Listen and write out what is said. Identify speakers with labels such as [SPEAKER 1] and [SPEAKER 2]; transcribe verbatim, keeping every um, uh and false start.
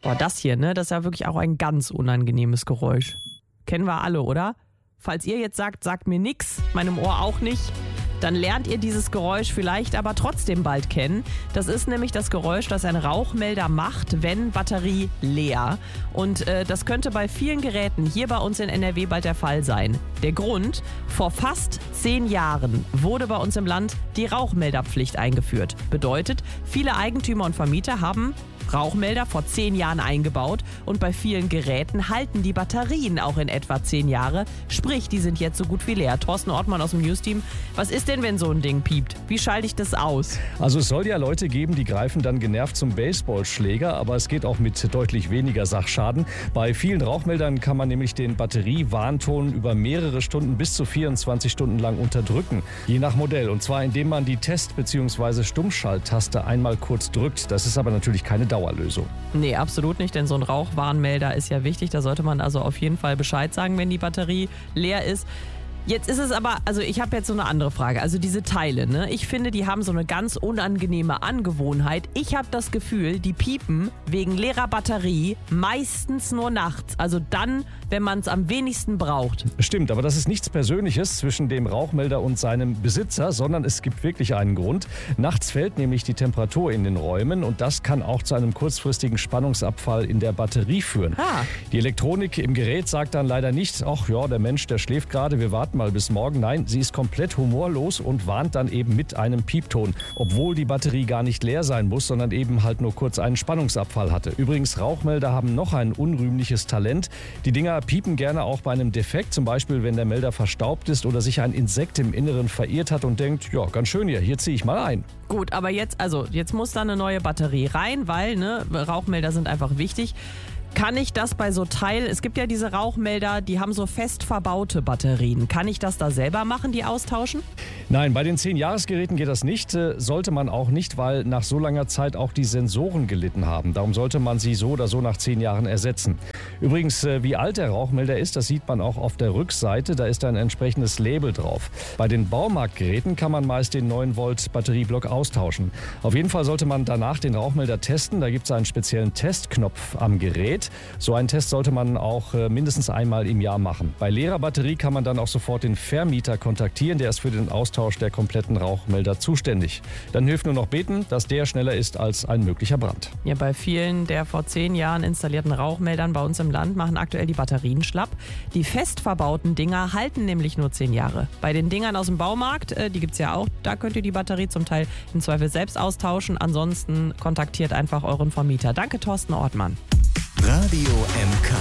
[SPEAKER 1] Boah, das hier, ne, das ist ja wirklich auch ein ganz unangenehmes Geräusch. Kennen wir alle, oder? Falls ihr jetzt sagt, sagt mir nix, meinem Ohr auch nicht, dann lernt ihr dieses Geräusch vielleicht aber trotzdem bald kennen. Das ist nämlich das Geräusch, das ein Rauchmelder macht, wenn Batterie leer. Und äh, das könnte bei vielen Geräten hier bei uns in N R W bald der Fall sein. Der Grund: Vor fast zehn Jahren wurde bei uns im Land die Rauchmelderpflicht eingeführt. Bedeutet, viele Eigentümer und Vermieter haben Rauchmelder vor zehn Jahren eingebaut und bei vielen Geräten halten die Batterien auch in etwa zehn Jahre. Sprich, die sind jetzt so gut wie leer. Thorsten Ortmann aus dem News-Team, was ist denn, wenn so ein Ding piept? Wie schalte ich das aus?
[SPEAKER 2] Also es soll ja Leute geben, die greifen dann genervt zum Baseballschläger, aber es geht auch mit deutlich weniger Sachschaden. Bei vielen Rauchmeldern kann man nämlich den Batteriewarnton über mehrere Stunden bis zu vierundzwanzig Stunden lang unterdrücken, je nach Modell. Und zwar indem man die Test- bzw. Stummschalttaste einmal kurz drückt. Das ist aber natürlich keine Dauerlösung.
[SPEAKER 1] Nee, absolut nicht, denn so ein Rauchwarnmelder ist ja wichtig. Da sollte man also auf jeden Fall Bescheid sagen, wenn die Batterie leer ist. Jetzt ist es aber, also ich habe jetzt so eine andere Frage. Also diese Teile, ne? Ich finde, die haben so eine ganz unangenehme Angewohnheit. Ich habe das Gefühl, die piepen wegen leerer Batterie meistens nur nachts. Also dann, wenn man es am wenigsten braucht.
[SPEAKER 2] Stimmt, aber das ist nichts Persönliches zwischen dem Rauchmelder und seinem Besitzer, sondern es gibt wirklich einen Grund. Nachts fällt nämlich die Temperatur in den Räumen und das kann auch zu einem kurzfristigen Spannungsabfall in der Batterie führen.
[SPEAKER 1] Ah.
[SPEAKER 2] Die Elektronik im Gerät sagt dann leider nicht, ach ja, der Mensch, der schläft gerade, wir warten mal bis morgen. Nein, sie ist komplett humorlos und warnt dann eben mit einem Piepton, obwohl die Batterie gar nicht leer sein muss, sondern eben halt nur kurz einen Spannungsabfall hatte. Übrigens, Rauchmelder haben noch ein unrühmliches Talent. Die Dinger piepen gerne auch bei einem Defekt, zum Beispiel wenn der Melder verstaubt ist oder sich ein Insekt im Inneren verirrt hat und denkt, ja, ganz schön hier, hier ziehe ich mal ein.
[SPEAKER 1] Gut, aber jetzt, also jetzt muss da eine neue Batterie rein, weil ne, Rauchmelder sind einfach wichtig. Kann ich das bei so Teilen, es gibt ja diese Rauchmelder, die haben so fest verbaute Batterien. Kann ich das da selber machen, die austauschen?
[SPEAKER 2] Nein, bei den zehn-Jahres-Geräten geht das nicht. Sollte man auch nicht, weil nach so langer Zeit auch die Sensoren gelitten haben. Darum sollte man sie so oder so nach zehn Jahren ersetzen. Übrigens, wie alt der Rauchmelder ist, das sieht man auch auf der Rückseite. Da ist ein entsprechendes Label drauf. Bei den Baumarktgeräten kann man meist den neun Volt Batterieblock austauschen. Auf jeden Fall sollte man danach den Rauchmelder testen. Da gibt es einen speziellen Testknopf am Gerät. So einen Test sollte man auch mindestens einmal im Jahr machen. Bei leerer Batterie kann man dann auch sofort den Vermieter kontaktieren. Der ist für den Austausch der kompletten Rauchmelder zuständig. Dann hilft nur noch beten, dass der schneller ist als ein möglicher Brand.
[SPEAKER 1] Ja, bei vielen der vor zehn Jahren installierten Rauchmeldern bei uns im Land machen aktuell die Batterien schlapp. Die fest verbauten Dinger halten nämlich nur zehn Jahre. Bei den Dingern aus dem Baumarkt, die gibt es ja auch, da könnt ihr die Batterie zum Teil im Zweifel selbst austauschen. Ansonsten kontaktiert einfach euren Vermieter. Danke, Thorsten Ortmann.
[SPEAKER 3] Radio M K.